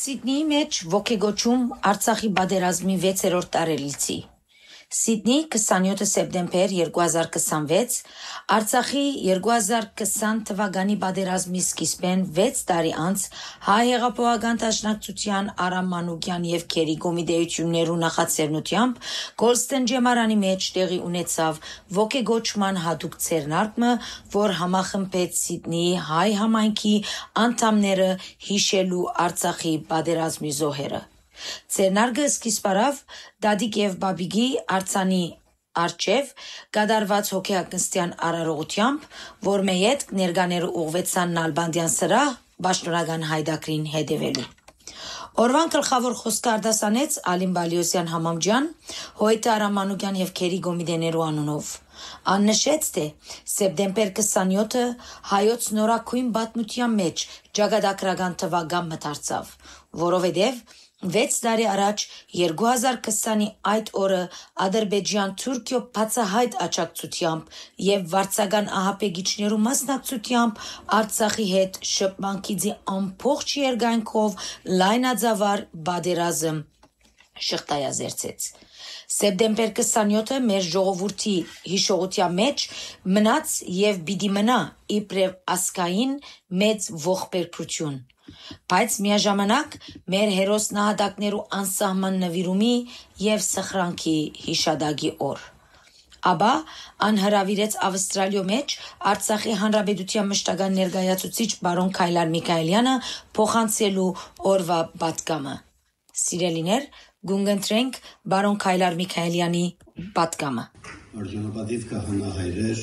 Սիդնեի մեջ ոգեգոճում Արցախի պատերազմի 6-րդ տարելիցի։ Սիդնեի 27 սեպտեմբեր 2026 Արցախի 2020 թվականի պատերազմի սկիզբեն 6 տարի անց Հայ հեղափոխական դաշնակցության Արամ Մանուկյան եւ Քերի կոմիտեություններու նախաձեռնությամբ Գոլստեն ջեմարանի մեջ տեղի ունեցավ ոգեգոճման հատուկ ցերնարկը, որ համախմբեց Սիդնեի հայ համայնքի անդամները հիշելու Արցախի պատերազմի զոհերը։ Ցերնարկը սկիզբարավ Դադիկ եւ Բաբիգի արձանի արչեւ կատարված հոգեակնստյան արարողությամբ, որ մեյետ ներկաները ուղղվեցան Նալբանդյան սրահ պաշտոնական հայդակրին հետևելու։ Օրվան գլխավոր խոսքը արտասանեց Ալին Բալիոսյան համամջյան, Հոյտե Արամ Մանուկյան եւ Քերի կոմիտեներու անունով։ Ան նշեց, թե սեպտեմբեր 27-ը հայոց նորակույն պատմության մեջ ճակատագրական թվական մտարծավ, որովհետեւ 6 տարի առաջ 2020-ի այդ օրը Ադրբեջան-Թուրքիո բացահայտ աջակցությամբ եւ վարձական ահապեգիչներու մասնակցությամբ Արցախի հետ շփման գիծի ամբողջ երկայնքով լայնածավալ պատերազմ շղթայազերծեց։ Սեպտեմբեր 27-ը մեր ժողովրդի հիշողության մեջ մնաց եւ պիտի մնա իբրև ասկային մեծ ողբերգություն, բայց միաժամանակ մեր հերոս նահատակներու անսահման նվիրումի եւ սխրանքի հիշադակի օր։ Աբա անհրավիրեց Ավստրալիո մեջ Արցախի հանրապետության մշտական ներկայացուցիչ բարոն Քայլար Միքայելյանը փոխանցելու օրվա պատգամը։ Սիրելիներ, գունգընտրենք բարոն Քայլար Միքայելյանի պատգամը։ Արժանապատիվ քահանահայրեր,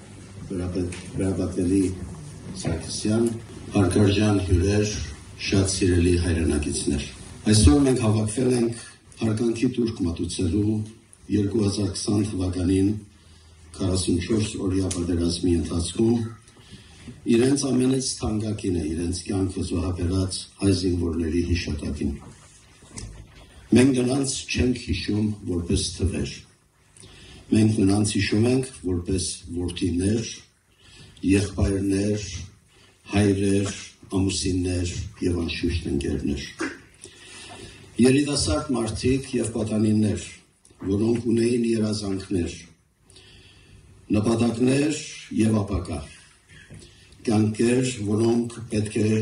վերապատվելի Սարգսյան, հարգարժան հյուրեր, շատ սիրելի հայրենակիցներ։ Այսօր մենք հավաքվել ենք հարգանքի տուրք մատուցելու 2020 թվականին 44 օրյա պատերազմի ընթացքում իրենց ամենից թանկագինը իրենց կյանքը զոհաբերած հայ զինվորների հիշատակին։ Մենք նրանց չենք հիշում որպես թվեր։ Մենք նրանց հիշում ենք որպես որդիներ, եղբայրներ, հայրեր, ամուսիններ եւ անշուշտ ընկերներ։ Երիտասարդ մարդիկ եւ պատանիներ, որոնք ունեին երազանքներ, նպատակներ եւ ապագա։ Կյանքեր, որոնք պետք է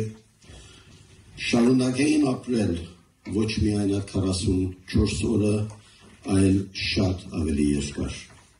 շարունակեին ապրել ոչ միայն այդ 44 օրը, այլ շատ ավելի երկար։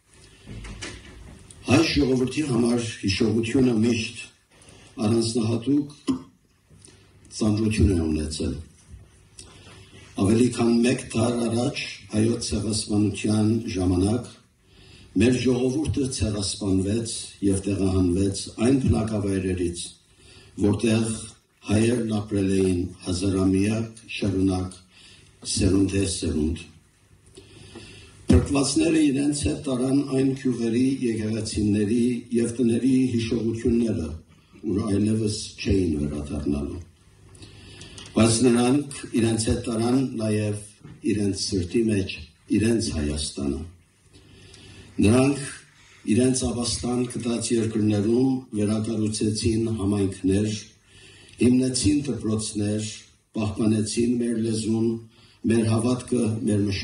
Հայ ժողովրդի համար հիշողությունը միշտ առանձնահատուկ ծանրություն է ունեցել։ Ավելի քան 1 դար առաջ հայոց ցեղասպանության ժամանակ մեր ժողովուրդը ցեղասպանվեց եւ տեղահանվեց այն բնակավայրերից, որտեղ հայերն ապրել էին հազարամյակ շարունակ սերունդ։ Փրկվածները իրենց հետ տարան այն գյուղերի, եկեղեցիների եւ տների հիշողությունները, որ այլևս չէին վերադառնալու։ Բայց նրանք իրենց հետ տարան նաեւ իրենց սրտի մեջ իրենց Հայաստանը։ Նրանք իրենց ապաստան գտած երկրներում վերակառուցեցին համայնքներ, հիմնեցին դպրոցներ, պահպանեցին մեր լեզուն, մեր հավատքը, մեր